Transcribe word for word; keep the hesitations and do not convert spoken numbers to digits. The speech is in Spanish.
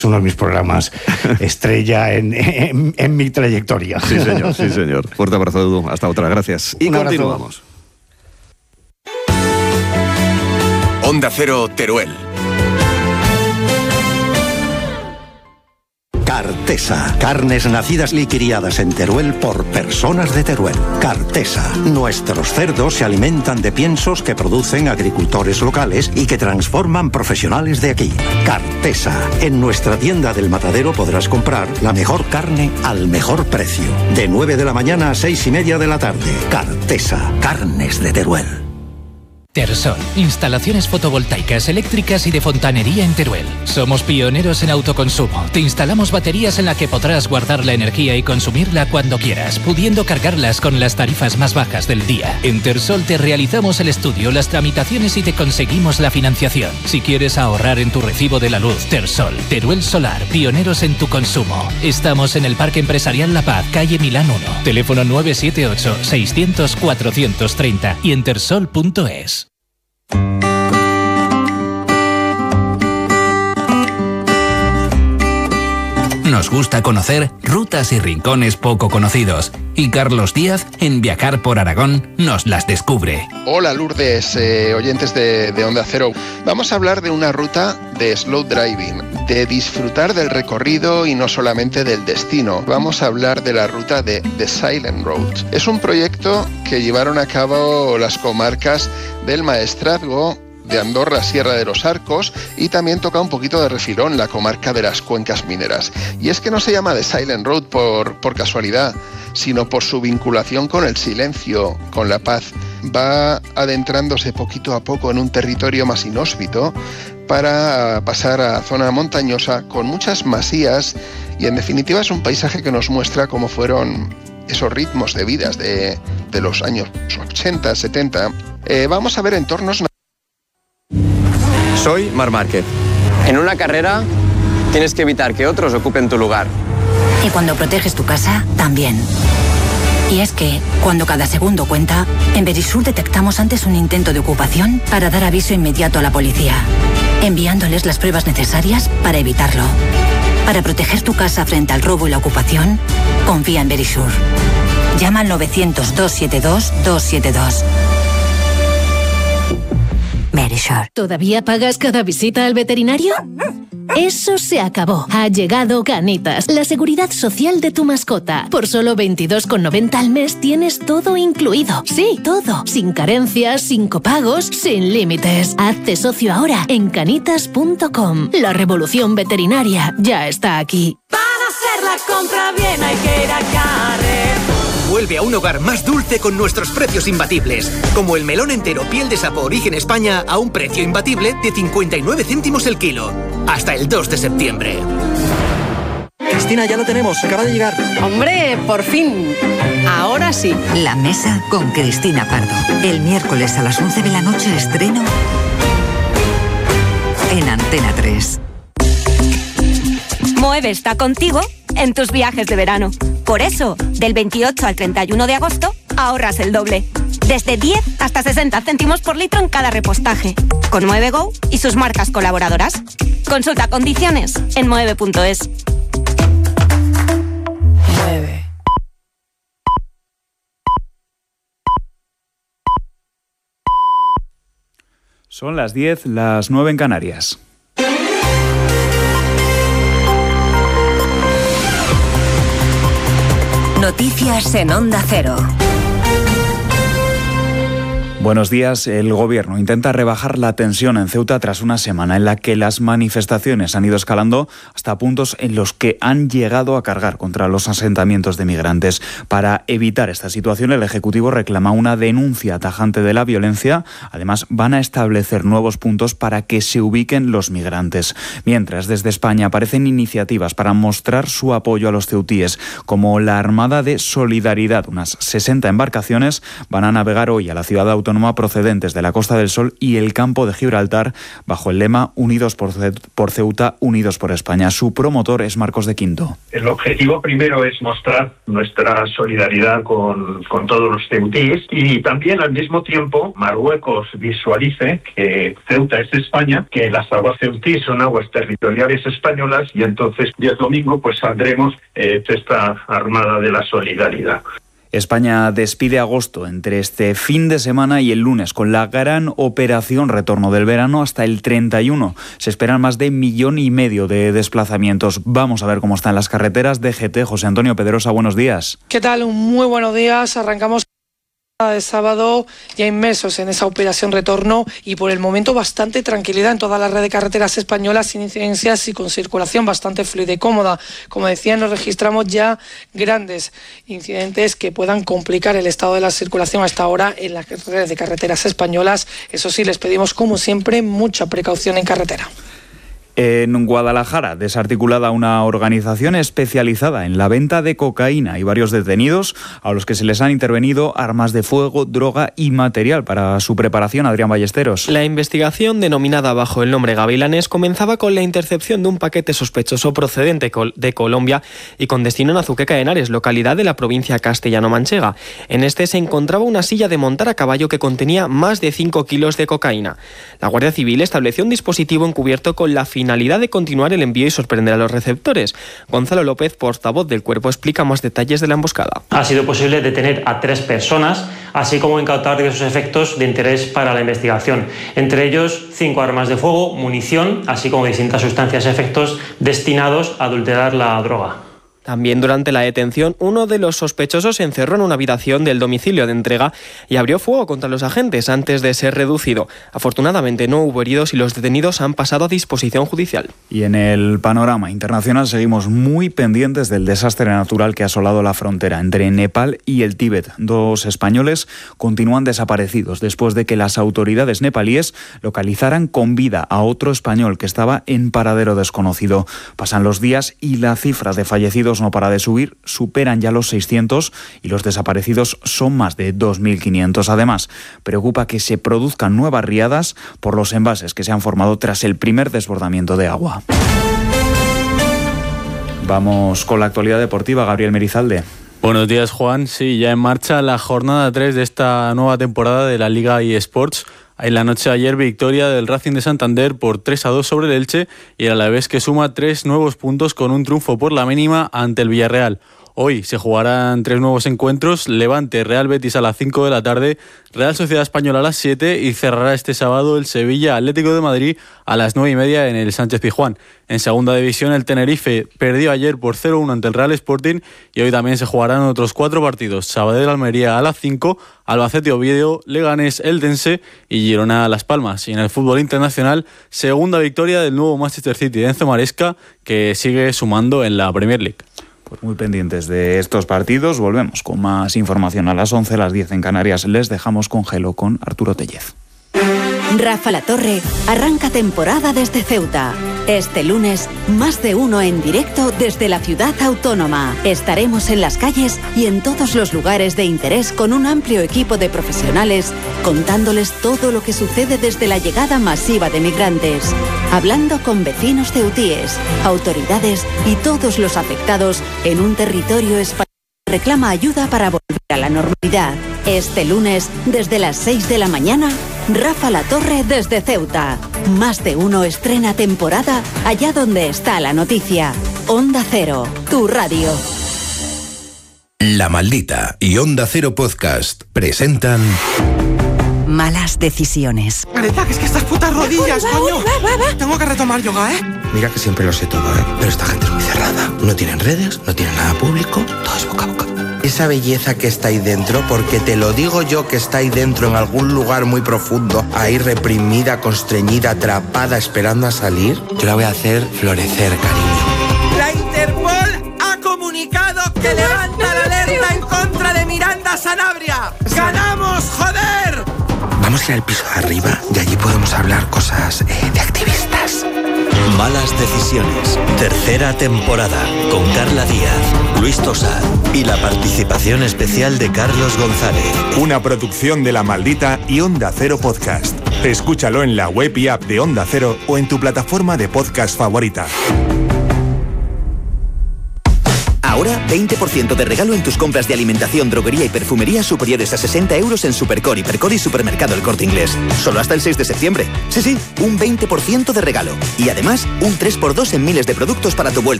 uno de mis programas estrella en, en, en mi trayectoria. Sí, señor, sí, señor. Fuerte abrazo, Edu. Hasta otra, gracias. Y Un continuamos. Onda Cero, Teruel. Cartesa. Carnes nacidas y criadas en Teruel por personas de Teruel. Cartesa. Nuestros cerdos se alimentan de piensos que producen agricultores locales y que transforman profesionales de aquí. Cartesa. En nuestra tienda del Matadero podrás comprar la mejor carne al mejor precio. De nueve de la mañana a seis y media de la tarde. Cartesa. Carnes de Teruel. Tersol, instalaciones fotovoltaicas, eléctricas y de fontanería en Teruel. Somos pioneros en autoconsumo. Te instalamos baterías en las que podrás guardar la energía y consumirla cuando quieras, pudiendo cargarlas con las tarifas más bajas del día. En Tersol te realizamos el estudio, las tramitaciones y te conseguimos la financiación. Si quieres ahorrar en tu recibo de la luz, Tersol. Teruel Solar, pioneros en tu consumo. Estamos en el Parque Empresarial La Paz, calle Milán uno. Teléfono nueve siete ocho, seiscientos, cuatrocientos treinta y en tersol punto es. Nos gusta conocer rutas y rincones poco conocidos. Y Carlos Díaz, en Viajar por Aragón, nos las descubre. Hola Lourdes, eh, oyentes de, de Onda Cero. Vamos a hablar de una ruta de slow driving, de disfrutar del recorrido y no solamente del destino. Vamos a hablar de la ruta de The Silent Road. Es un proyecto que llevaron a cabo las comarcas del Maestrazgo, de Andorra, Sierra de los Arcos, y también toca un poquito de refilón la comarca de las Cuencas Mineras. Y es que no se llama The Silent Road por, por casualidad, sino por su vinculación con el silencio, con la paz. Va adentrándose poquito a poco en un territorio más inhóspito para pasar a zona montañosa con muchas masías, y en definitiva es un paisaje que nos muestra cómo fueron esos ritmos de vidas de, de los años ochenta, setenta. Eh, vamos a ver entornos. Soy Marc Márquez. En una carrera tienes que evitar que otros ocupen tu lugar. Y cuando proteges tu casa, también. Y es que, cuando cada segundo cuenta, en Verisur detectamos antes un intento de ocupación para dar aviso inmediato a la policía, enviándoles las pruebas necesarias para evitarlo. Para proteger tu casa frente al robo y la ocupación, confía en Verisur. Llama al novecientos, doscientos setenta y dos, doscientos setenta y dos. Verisur. ¿Todavía pagas cada visita al veterinario? Eso se acabó. Ha llegado Canitas, la seguridad social de tu mascota. Por solo veintidós con noventa al mes tienes todo incluido. Sí, todo. Sin carencias, sin copagos, sin límites. Hazte socio ahora en canitas punto com. La revolución veterinaria ya está aquí. Para hacer la compra bien hay que ir a Carrefour. Vuelve a un hogar más dulce con nuestros precios imbatibles. Como el melón entero piel de sapo origen España a un precio imbatible de cincuenta y nueve céntimos el kilo. Hasta el dos de septiembre. Cristina, ya lo tenemos, acaba de llegar. ¡Hombre, por fin! Ahora sí. La Mesa con Cristina Pardo. El miércoles a las once de la noche estreno en Antena tres. Moeve está contigo en tus viajes de verano. Por eso, del veintiocho al treinta y uno de agosto, ahorras el doble. Desde diez hasta sesenta céntimos por litro en cada repostaje. Con Moeve Go y sus marcas colaboradoras. Consulta condiciones en moeve punto es. Mueve. Son las diez, las nueve en Canarias. Noticias en Onda Cero. Buenos días. El Gobierno intenta rebajar la tensión en Ceuta tras una semana en la que las manifestaciones han ido escalando hasta puntos en los que han llegado a cargar contra los asentamientos de migrantes. Para evitar esta situación, el Ejecutivo reclama una denuncia tajante de la violencia. Además, van a establecer nuevos puntos para que se ubiquen los migrantes. Mientras, desde España aparecen iniciativas para mostrar su apoyo a los ceutíes, como la Armada de Solidaridad. Unas sesenta embarcaciones van a navegar hoy a la ciudad autónoma autónoma procedentes de la Costa del Sol y el Campo de Gibraltar, bajo el lema Unidos por, Ce- por Ceuta, Unidos por España. Su promotor es Marcos de Quinto. El objetivo primero es mostrar nuestra solidaridad con, con todos los ceutíes y también al mismo tiempo Marruecos visualice que Ceuta es España, que las aguas ceutí son aguas territoriales españolas y entonces el domingo pues saldremos eh, de esta armada de la solidaridad. España despide agosto entre este fin de semana y el lunes con la gran operación retorno del verano hasta el treinta y uno. Se esperan más de millón y medio de desplazamientos. Vamos a ver cómo están las carreteras. D G T, José Antonio Pedrosa, buenos días. ¿Qué tal? Muy buenos días. Arrancamos de sábado ya inmersos en esa operación retorno y por el momento bastante tranquilidad en toda la red de carreteras españolas, sin incidencias y con circulación bastante fluida y cómoda. Como decía, nos registramos ya grandes incidentes que puedan complicar el estado de la circulación hasta ahora en las redes de carreteras españolas. Eso sí, les pedimos como siempre mucha precaución en carretera. En Guadalajara, desarticulada una organización especializada en la venta de cocaína y varios detenidos a los que se les han intervenido armas de fuego, droga y material para su preparación. Adrián Ballesteros. La investigación, denominada bajo el nombre Gavilanes, comenzaba con la intercepción de un paquete sospechoso procedente de Colombia y con destino en Azuqueca de Henares, localidad de la provincia castellano-manchega. En este se encontraba una silla de montar a caballo que contenía más de cinco kilos de cocaína. La Guardia Civil estableció un dispositivo encubierto con la finalidad de continuar el envío y sorprender a los receptores. Gonzalo López, portavoz del cuerpo, explica más detalles de la emboscada. Ha sido posible detener a tres personas, así como incautar diversos efectos de interés para la investigación, entre ellos cinco armas de fuego, munición, así como distintas sustancias y efectos destinados a adulterar la droga. También durante la detención, uno de los sospechosos se encerró en una habitación del domicilio de entrega y abrió fuego contra los agentes antes de ser reducido. Afortunadamente no hubo heridos y los detenidos han pasado a disposición judicial. Y en el panorama internacional seguimos muy pendientes del desastre natural que ha asolado la frontera entre Nepal y el Tíbet. Dos españoles continúan desaparecidos después de que las autoridades nepalíes localizaran con vida a otro español que estaba en paradero desconocido. Pasan los días y la cifra de fallecidos no para de subir, superan ya los seiscientos y los desaparecidos son más de dos mil quinientos. Además, preocupa que se produzcan nuevas riadas por los embalses que se han formado tras el primer desbordamiento de agua. Vamos con la actualidad deportiva, Gabriel Merizalde. Buenos días, Juan. Sí, ya en marcha la jornada tres de esta nueva temporada de la Liga eSports. En la noche de ayer, victoria del Racing de Santander por tres a dos sobre el Elche y el Alavés que suma tres nuevos puntos con un triunfo por la mínima ante el Villarreal. Hoy se jugarán tres nuevos encuentros: Levante, Real Betis a las cinco de la tarde, Real Sociedad Española a las siete y cerrará este sábado el Sevilla Atlético de Madrid a las nueve y media en el Sánchez Pizjuán. En segunda división, el Tenerife perdió ayer por cero uno ante el Real Sporting y hoy también se jugarán otros cuatro partidos: Sabadell Almería a las cinco, Albacete Oviedo, Leganés Eldense y Girona Las Palmas. Y en el fútbol internacional, segunda victoria del nuevo Manchester City de Enzo Maresca, que sigue sumando en la Premier League. Pues muy pendientes de estos partidos. Volvemos con más información a las once, a las diez en Canarias. Les dejamos con Gelo con Arturo Tellez. Rafa La Torre arranca temporada desde Ceuta. Este lunes, más de uno en directo desde la ciudad autónoma. Estaremos en las calles y en todos los lugares de interés con un amplio equipo de profesionales contándoles todo lo que sucede desde la llegada masiva de migrantes. Hablando con vecinos ceutíes, autoridades y todos los afectados en un territorio español que reclama ayuda para volver a la normalidad. Este lunes, desde las seis de la mañana, Rafa La Torre desde Ceuta. Más de uno estrena temporada allá donde está la noticia. Onda Cero, tu radio. La Maldita y Onda Cero Podcast presentan... Malas decisiones. Aretha, que es que estas putas rodillas, coño. Tengo que retomar yoga, ¿eh? Mira que siempre lo sé todo, ¿eh? Pero esta gente es muy cerrada. No tienen redes, no tienen nada público, todo es boca a boca. Esa belleza que está ahí dentro, porque te lo digo yo que está ahí dentro en algún lugar muy profundo, ahí reprimida, constreñida, atrapada, esperando a salir, yo la voy a hacer florecer, cariño. La Interpol ha comunicado que levanta la alerta en contra de Miranda Sanabria. ¡Ganamos, joder! Vamos a ir al piso de arriba y allí podemos hablar cosas eh, de activistas. Malas decisiones. Tercera temporada. Con Carla Díaz, Luis Tosar y la participación especial de Carlos González. Una producción de La Maldita y Onda Cero Podcast. Escúchalo en la web y app de Onda Cero o en tu plataforma de podcast favorita. Ahora, veinte por ciento de regalo en tus compras de alimentación, droguería y perfumería superiores a sesenta euros en Supercore, Hipercore y Supermercado El Corte Inglés. Solo hasta el seis de septiembre. Sí, sí, un veinte por ciento de regalo. Y además, un tres por dos en miles de productos para tu vuelta